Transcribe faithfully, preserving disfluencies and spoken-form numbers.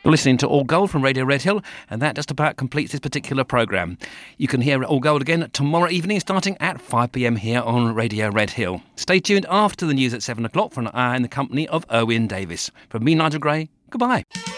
You're listening to All Gold from Radio Red Hill, and that just about completes this particular programme. You can hear All Gold again tomorrow evening, starting at five p m here on Radio Red Hill. Stay tuned after the news at seven o'clock for an hour in the company of Owen Davis. From me, Nigel Gray, goodbye.